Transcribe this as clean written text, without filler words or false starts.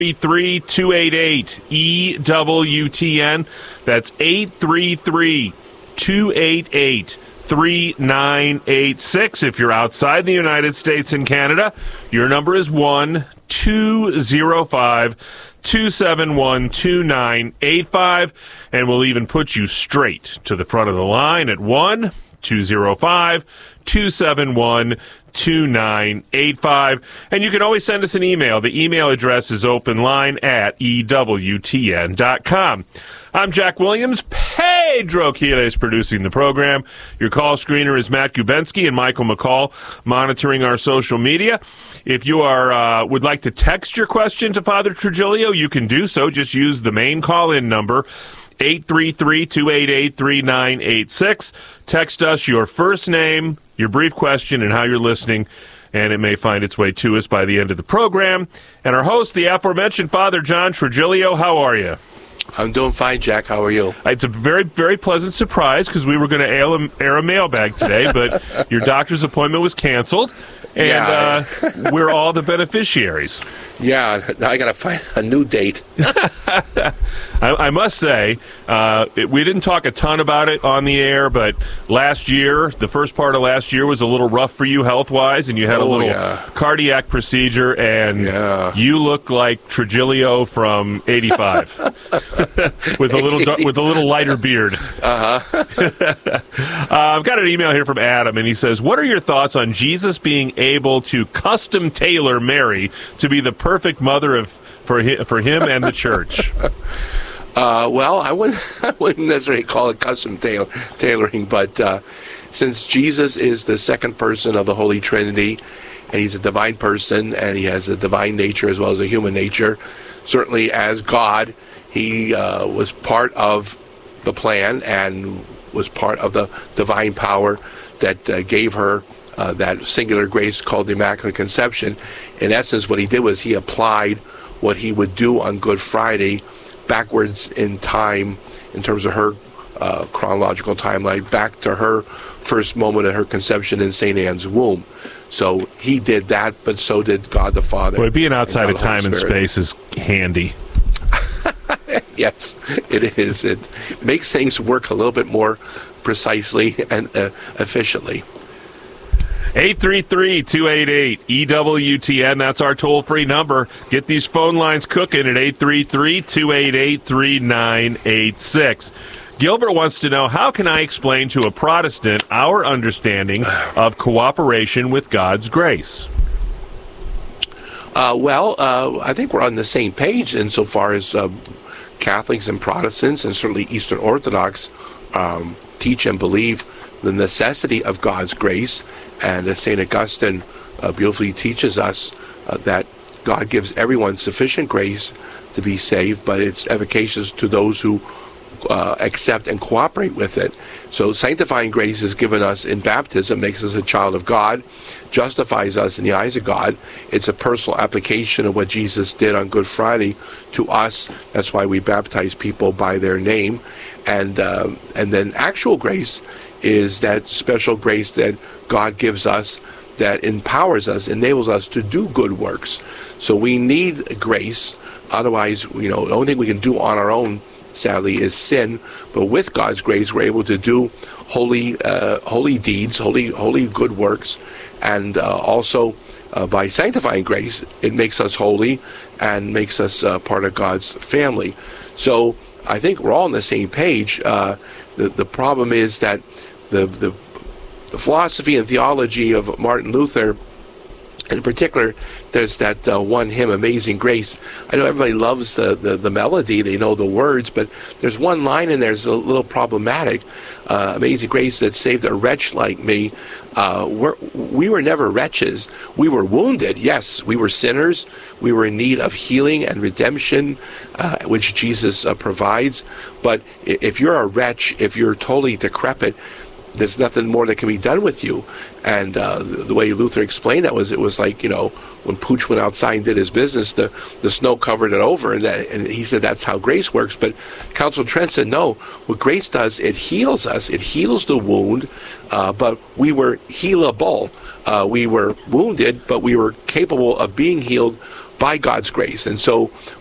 833-288-EWTN. That's 833-288-3986. If you're outside the United States and Canada, your number is 1-205-271-2985, and we'll even put you straight to the front of the line at 1-205-271-2985. And you can always send us an email. The email address is openline@EWTN.com. I'm Jack Williams. Pedro Quila is producing the program. Your call screener is Matt Gubensky and Michael McCall monitoring our social media. If you are would like to text your question to Father Trigilio, you can do so. Just use the main call-in number, 833-288-3986. Text us your first name, your brief question, and how you're listening, and it may find its way to us by the end of the program. And our host, the aforementioned Father John Trigilio, how are you? I'm doing fine, Jack. How are you? It's a very, very pleasant surprise because we were going to air a mailbag today, but your doctor's appointment was canceled, and we're all the beneficiaries. Yeah, now I got to find a new date. I must say, we didn't talk a ton about it on the air, but last year, the first part of last year was a little rough for you health-wise, and you had a little cardiac procedure, and you look like Trigilio from '85 with a little lighter beard. I've got an email here from Adam, and he says, "What are your thoughts on Jesus being able to custom tailor Mary to be the perfect mother for him and the church?" Well, I wouldn't necessarily call it custom tailoring, but since Jesus is the second person of the Holy Trinity, and he's a divine person, and he has a divine nature as well as a human nature, certainly as God, he was part of the plan and was part of the divine power that gave her that singular grace called the Immaculate Conception. In essence, what he did was he applied what he would do on Good Friday backwards in time in terms of her chronological timeline, back to her first moment of her conception in St. Anne's womb. So he did that, but so did God the Father. Boy, being outside of time and space is handy. Yes, it is. It makes things work a little bit more precisely and efficiently. 833-288-EWTN. That's our toll-free number. Get these phone lines cooking at 833-288-3986. Gilbert wants to know, how can I explain to a Protestant our understanding of cooperation with God's grace? I think we're on the same page insofar as Catholics and Protestants, and certainly Eastern Orthodox, teach and believe the necessity of God's grace. And as St. Augustine beautifully teaches us that God gives everyone sufficient grace to be saved, but it's efficacious to those who accept and cooperate with it. So sanctifying grace is given us in baptism, makes us a child of God, justifies us in the eyes of God. It's a personal application of what Jesus did on Good Friday to us. That's why we baptize people by their name. And then actual grace is that special grace that God gives us that empowers us, enables us to do good works. So we need grace. Otherwise, the only thing we can do on our own, sadly, is sin. But with God's grace, we're able to do holy deeds, holy good works, and also by sanctifying grace, it makes us holy and makes us part of God's family. So I think we're all on the same page. The problem is that the philosophy and theology of Martin Luther, in particular, there's that one hymn, Amazing Grace. I know everybody loves the melody, they know the words, but there's one line in there that's a little problematic. Amazing Grace that saved a wretch like me. We were never wretches. We were wounded, yes. We were sinners. We were in need of healing and redemption, which Jesus provides. But if you're a wretch, if you're totally decrepit, there's nothing more that can be done with you. And the way Luther explained that was, it was like, when Pooch went outside and did his business, the snow covered it over, and he said that's how grace works. But Council of Trent said, no, what grace does, it heals us. It heals the wound, but we were healable. We were wounded, but we were capable of being healed by God's grace. And so